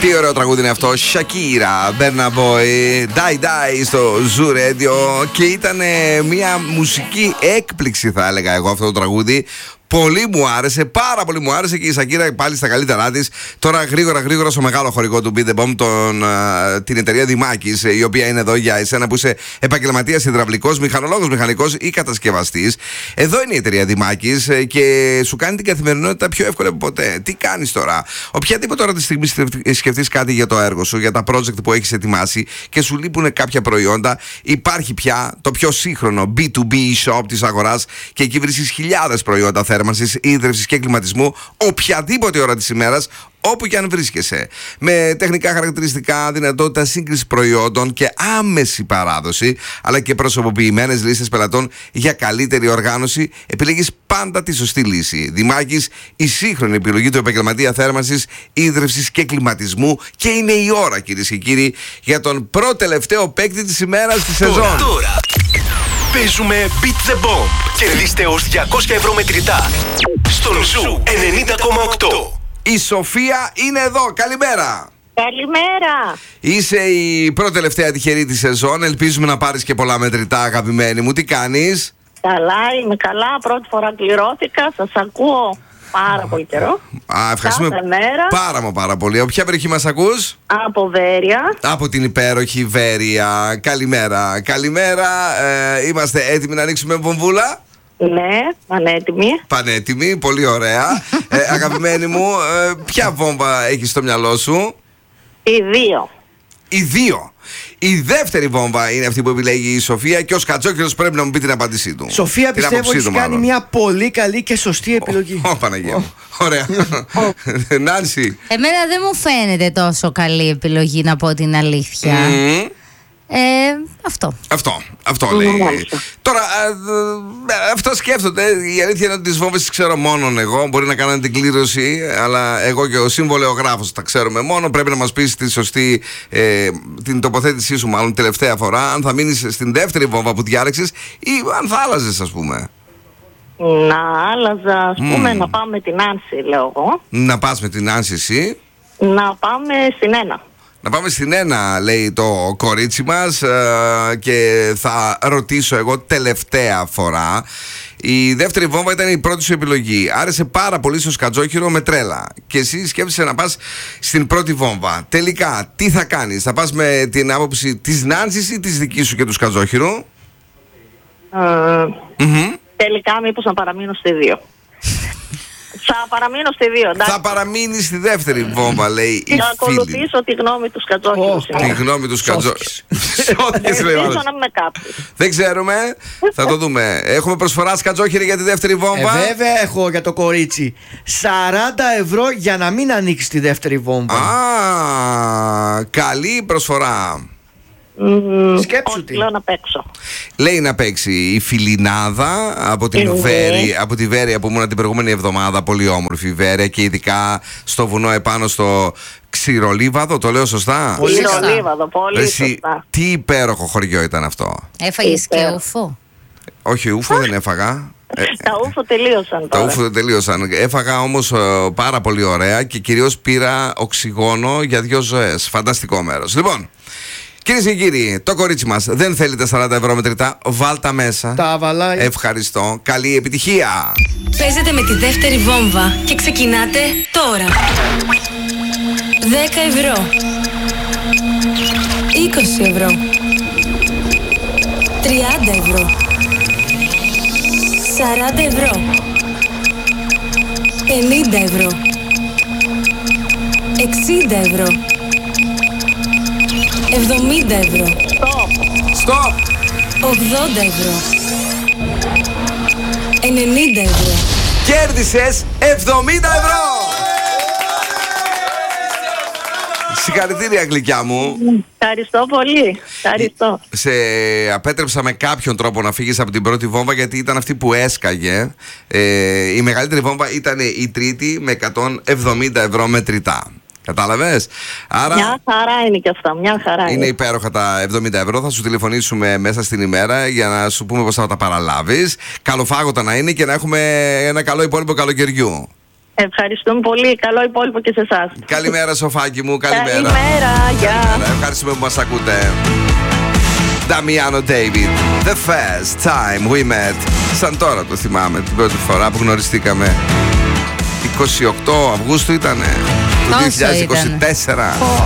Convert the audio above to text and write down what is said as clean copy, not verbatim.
Τι ωραίο τραγούδι είναι αυτό. Shakira, Burna Boy, Die Die στο Zoo Radio. Και ήταν μια μουσική έκπληξη, θα έλεγα εγώ, αυτό το τραγούδι. Πολύ μου άρεσε, πάρα πολύ μου άρεσε και η Σακύρα πάλι στα καλύτερά της. Τώρα γρήγορα στο μεγάλο χορηγό του Beat The Bomb, την εταιρεία Δημάκης, η οποία είναι εδώ για εσένα που είσαι επαγγελματίας υδραυλικός, μηχανολόγος, μηχανικός ή κατασκευαστής. Εδώ είναι η εταιρεία Δημάκης και σου κάνει την καθημερινότητα πιο εύκολη από ποτέ. Τι κάνεις τώρα? Οποιαδήποτε τώρα τη στιγμή σκεφτείς κάτι για το έργο σου, για τα project που έχεις ετοιμάσει και σου λείπουν κάποια προϊόντα, υπάρχει πια το πιο σύγχρονο B2B shop της αγοράς και εκεί βρίσκεις χιλιάδες προϊόντα θέρμανσης, ίδρυυσης και κλιματισμού οποιαδήποτε ώρα της ημέρας, όπου και αν βρίσκεσαι. Με τεχνικά χαρακτηριστικά, δυνατότητα σύγκριση προϊόντων και άμεση παράδοση, αλλά και προσωποποιημένες λίστες πελατών για καλύτερη οργάνωση, επιλέγεις πάντα τη σωστή λύση. Δημάκης, η σύγχρονη επιλογή του επαγγελματία θέρμανσης, ίδρυυσης και κλιματισμού, και είναι η ώρα, κυρίες και κύριοι, για τον πρώτο-τελευταίο παίκτη της ημέρας στη σεζόν. Τώρα. Παίζουμε Beat The Bomb. Κερδίστε ως 200 ευρώ μετρητά στον Ζου 90,8. Η Σοφία είναι εδώ. Καλημέρα. Καλημέρα. Είσαι η πρώτη τελευταία τυχερή της σεζόν. Ελπίζουμε να πάρεις και πολλά μετρητά, αγαπημένη μου. Τι κάνεις? Καλά, είμαι καλά. Πρώτη φορά κληρώθηκα. Σας ακούω πάρα πολύ καιρό. Ευχαριστούμε πάρα πολύ. Από ποια περιοχή μας ακούς? Από Βέρεια. Από την υπέροχη Βέρεια. Καλημέρα. Είμαστε έτοιμοι να ανοίξουμε βομβούλα? Ναι, πανέτοιμη. Πολύ ωραία. Αγαπημένη μου, ποια βόμβα έχεις στο μυαλό σου? Οι δύο. Η δεύτερη βόμβα είναι αυτή που επιλέγει η Σοφία και ο Σκατζόκυρος πρέπει να μου πει την απάντησή του. Σοφία, πιστεύω ότι έχει κάνει μια πολύ καλή και σωστή επιλογή. Παναγία μου. Ωραία. Νάνση. Εμένα δεν μου φαίνεται τόσο καλή επιλογή, να πω την αλήθεια. Αυτό λέει. Τώρα, αυτό σκέφτονται. Η αλήθεια είναι ότι τις βόμβες τις ξέρω μόνον εγώ. Μπορεί να κάνανε την κλήρωση, αλλά εγώ και ο συμβολεογράφος τα ξέρουμε μόνο. Πρέπει να μας πεις τη σωστή, την τοποθέτησή σου, μάλλον τελευταία φορά, αν θα μείνεις στην δεύτερη βόμβα που διάλεξες ή αν θα άλλαζες, ας πούμε. Να άλλαζα, ας πούμε, να πάμε με την Άνση, λέω εγώ. Να πας με την Άνση εσύ? Να πάμε στην 1. Να πάμε στην 1, λέει το κορίτσι μας, και θα ρωτήσω εγώ τελευταία φορά. Η δεύτερη βόμβα ήταν η πρώτη σου επιλογή. Άρεσε πάρα πολύ στο Σκατζόχυρο με τρέλα. Και εσύ σκέφτεσαι να πας στην πρώτη βόμβα. Τελικά, τι θα κάνεις? Θα πας με την άποψη της Νάνσης ή της δικής σου και του Σκατζόχυρου? Τελικά, μήπως να παραμείνω στη 2. Θα παραμείνω στη 2, εντάξει. Θα παραμείνει στη δεύτερη βόμβα, λέει η φίλη. Να ακολουθήσω τη γνώμη του Σκατζόχυρου. Τη γνώμη του Σκατζόχυρου. Ελπίζω να μην με κάψει. Δεν ξέρουμε. Θα το δούμε. Έχουμε προσφορά Σκατζόχυρη για τη δεύτερη βόμβα. Βέβαια έχω για το κορίτσι 40 ευρώ για να μην ανοίξει τη δεύτερη βόμβα. Καλή προσφορά. Σκέψου τι. Λέω να παίξω. Λέει να παίξει η Φιλινάδα από τη Βέρεια που ήμουν την προηγούμενη εβδομάδα. Πολύ όμορφη η Βέρεια και ειδικά στο βουνό επάνω στο Ξηρολίβαδο. Το λέω σωστά? Ξηρολίβαδο, πολύ σωστά. Τι υπέροχο χωριό ήταν αυτό. Έφαγες και ούφο? Όχι, ούφο δεν έφαγα. Τα ούφο τελείωσαν τώρα. Τα ούφο τελείωσαν. Έφαγα όμως πάρα πολύ ωραία και κυρίως πήρα οξυγόνο για 2 ζωές. Φανταστικό μέρος. Λοιπόν, κυρίες και κύριοι, το κορίτσι μας δεν θέλει τα 40 ευρώ μετρητά. Βάλτα μέσα. Τα βαλάει. Ευχαριστώ. Καλή επιτυχία. Παίζετε με τη δεύτερη βόμβα και ξεκινάτε τώρα. 10 ευρώ. 20 ευρώ. 30 ευρώ. 40 ευρώ. 50 ευρώ. 60 ευρώ. 70 ευρώ. Στοπ. 80 ευρώ. 90 ευρώ. Κέρδισες 70 ευρώ. Συγχαρητήρια, γλυκιά μου. Ευχαριστώ πολύ. Ευχαριστώ. Σε απέτρεψα με κάποιον τρόπο να φύγεις από την πρώτη βόμβα, γιατί ήταν αυτή που έσκαγε. Η μεγαλύτερη βόμβα ήταν η τρίτη με 170 ευρώ μετρητά. Κατάλαβες? Άρα μια χαρά είναι και αυτά. Μια χαρά είναι υπέροχα τα 70 ευρώ. Θα σου τηλεφωνήσουμε μέσα στην ημέρα για να σου πούμε πώς θα τα παραλάβεις. Καλοφάγωτα να είναι και να έχουμε ένα καλό υπόλοιπο καλοκαιριού. Ευχαριστούμε πολύ. Καλό υπόλοιπο και σε εσάς. Καλημέρα, Σοφάκι μου. Καλημέρα. Καλημέρα. Γεια. Καλημέρα. Ευχαριστούμε που μας ακούτε. Damiano David, the first time we met. Σαν τώρα το θυμάμαι, την πρώτη φορά που γνωριστήκαμε. 28 Αυγούστου ήτανε, το Τόσο 2024.